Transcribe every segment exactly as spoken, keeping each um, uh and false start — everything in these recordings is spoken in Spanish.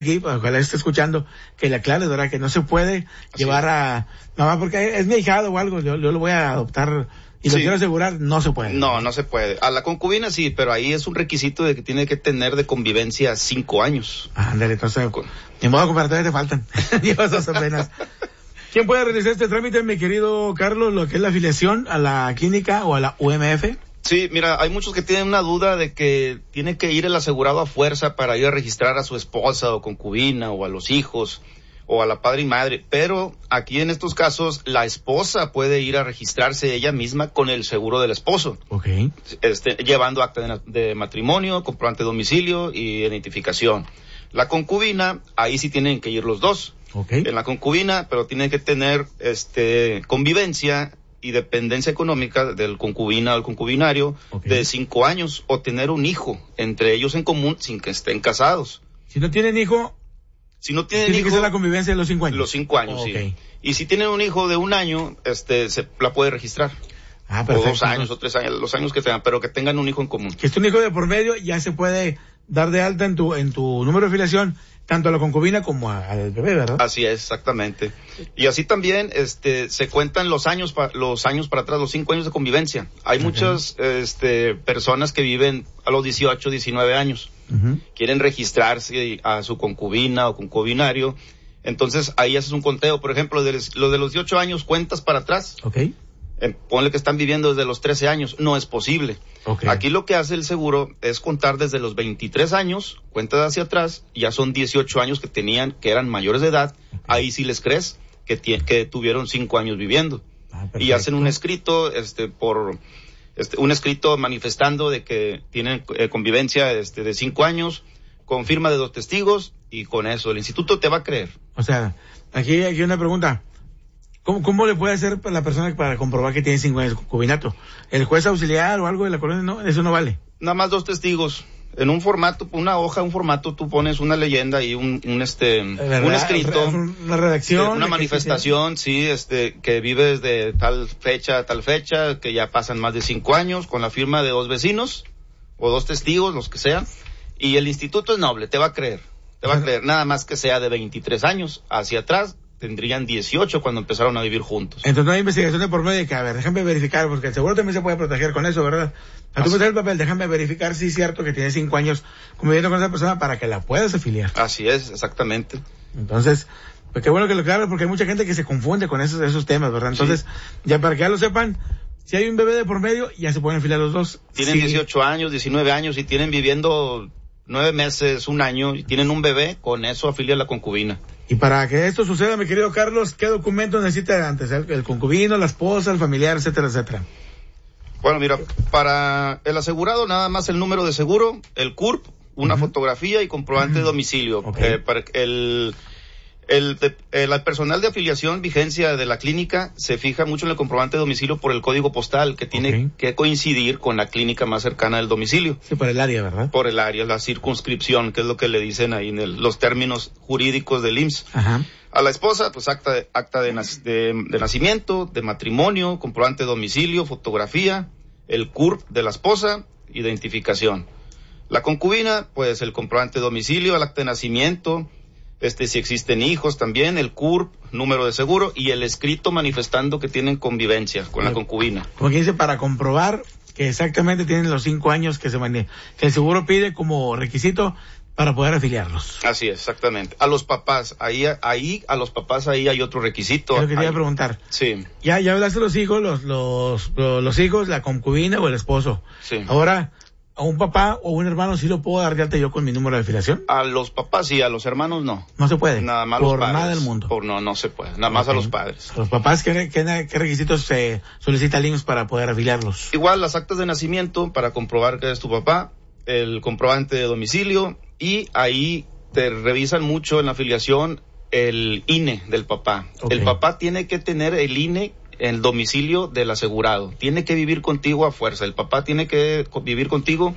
aquí, ojalá esté escuchando, que le aclare, ¿verdad? Que no se puede Así llevar es. a, nada más porque es mi hijado o algo, yo, yo lo voy a adoptar y lo sí. quiero asegurar, no se puede. No, no se puede. A la concubina sí, pero ahí es un requisito de que tiene que tener de convivencia cinco años. Ándale, entonces, Con... ni modo que para todavía te faltan. Dios, apenas. ¿Quién puede realizar este trámite, mi querido Carlos, lo que es la afiliación a la clínica o a la U M F? Sí, mira, hay muchos que tienen una duda de que tiene que ir el asegurado a fuerza para ir a registrar a su esposa o concubina o a los hijos o a la padre y madre, pero aquí en estos casos la esposa puede ir a registrarse ella misma con el seguro del esposo. Okay. Este, llevando acta de, de matrimonio, comprobante de domicilio y identificación. La concubina, ahí sí tienen que ir los dos. Okay. En la concubina, pero tienen que tener este convivencia y dependencia económica del concubina o el concubinario okay. de cinco años o tener un hijo entre ellos en común sin que estén casados. Si no tienen hijo, si no tienen tiene hijo, que ser la convivencia de los cinco años. Los cinco años, oh, sí. Okay. Y si tienen un hijo de un año, este, se la puede registrar. Ah, perfecto. O dos años o tres años, los años que tengan, pero que tengan un hijo en común. Que es un hijo de por medio, ya se puede dar de alta en tu, en tu número de afiliación, tanto a la concubina como al bebé, ¿verdad? Así es, exactamente. Y así también, este, se cuentan los años, pa, los años para atrás, los cinco años de convivencia. Hay okay. muchas, este, personas que viven a los dieciocho, diecinueve años. Uh-huh. Quieren registrarse a su concubina o concubinario. Entonces, ahí haces un conteo. Por ejemplo, de los de los dieciocho años, cuentas para atrás. Okay. Eh, ponle que están viviendo desde los trece años, no es posible. Okay. Aquí lo que hace el seguro es contar desde los veintitrés años, cuentas hacia atrás, ya son dieciocho años que tenían, que eran mayores de edad, okay. ahí sí les crees que, que tuvieron cinco años viviendo. Ah, y hacen un escrito, este, por, este, un escrito manifestando de que tienen eh, convivencia, este, de cinco años, con firma de dos testigos, y con eso el instituto te va a creer. O sea, aquí, aquí una pregunta. ¿Cómo, ¿Cómo le puede hacer la persona para comprobar que tiene cinco años de concubinato? ¿El juez auxiliar o algo de la colonia? No, eso no vale. Nada más dos testigos. En un formato, una hoja, un formato, tú pones una leyenda y un, un este, ¿verdad? Un escrito. Una redacción. Una manifestación, sí, este, que vives de tal fecha a tal fecha, que ya pasan más de cinco años, con la firma de dos vecinos, o dos testigos, los que sean. Y el instituto es noble, te va a creer. Te va a creer, nada más que sea de veintitrés años hacia atrás. Tendrían dieciocho cuando empezaron a vivir juntos. Entonces no hay investigación de por medio de que, a ver, déjame verificar, porque el seguro también se puede proteger con eso, ¿verdad? A tú meter el papel, déjame verificar si es cierto que tiene cinco años conviviendo con esa persona para que la puedas afiliar. Así es, exactamente. Entonces, pues qué bueno que lo aclaras, porque hay mucha gente que se confunde con esos, esos temas, ¿verdad? Entonces, sí. ya para que ya lo sepan, si hay un bebé de por medio, ya se pueden afiliar los dos. Tienen sí. dieciocho años, diecinueve años y tienen viviendo nueve meses, un año, y tienen un bebé, con eso afilia la concubina. Y para que esto suceda, mi querido Carlos, ¿qué documentos necesita antes? El, el concubino, la esposa, el familiar, etcétera, etcétera. Bueno, mira, para el asegurado nada más el número de seguro, el C U R P, una uh-huh. fotografía y comprobante uh-huh. de domicilio. Okay. Eh, para el, el, el, el personal de afiliación, vigencia de la clínica, se fija mucho en el comprobante de domicilio por el código postal, que tiene okay. que coincidir con la clínica más cercana del domicilio. Sí, por el área, ¿verdad? Por el área, la circunscripción, que es lo que le dicen ahí en el, los términos jurídicos del I M S S. Ajá. A la esposa, pues acta, de, acta de, de, de nacimiento, de matrimonio, comprobante de domicilio, fotografía, el C U R P de la esposa, identificación. La concubina, pues el comprobante de domicilio, el acta de nacimiento, este si existen hijos también, el C U R P, número de seguro y el escrito manifestando que tienen convivencia con la concubina. Como que dice, para comprobar que exactamente tienen los cinco años que se maneja, que el seguro pide como requisito para poder afiliarlos. Así es, exactamente. A los papás, ahí, ahí, a los papás ahí hay otro requisito. Es lo que te iba a preguntar. Sí. Ya, ya hablaste de los hijos, los, los, los, los hijos, la concubina o el esposo. Sí. Ahora, a un papá o un hermano sí lo puedo dar de alta yo con mi número de afiliación. A los papás sí, a los hermanos no. No se puede. Nada más por los padres. Nada del mundo. Por no, no se puede. Nada más okay. a los padres. A los papás, ¿qué, qué, qué requisitos se solicita el I M S S para poder afiliarlos? Igual las actas de nacimiento para comprobar que es tu papá, el comprobante de domicilio y ahí te revisan mucho en la afiliación el I N E del papá. Okay. El papá tiene que tener el I N E en el domicilio del asegurado. Tiene que vivir contigo a fuerza. El papá tiene que vivir contigo.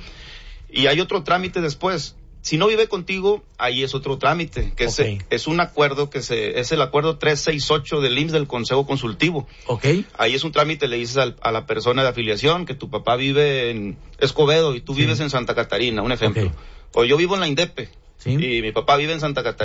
Y hay otro trámite después. Si no vive contigo, ahí es otro trámite, que okay. es, es un acuerdo que se, es el acuerdo trescientos sesenta y ocho del I M S S del Consejo Consultivo. Okay. Ahí es un trámite, le dices al, a la persona de afiliación que tu papá vive en Escobedo y tú sí. vives en Santa Catarina, un ejemplo. Okay. O yo vivo en la INDEPE Sí. Y mi papá vive en Santa Catarina.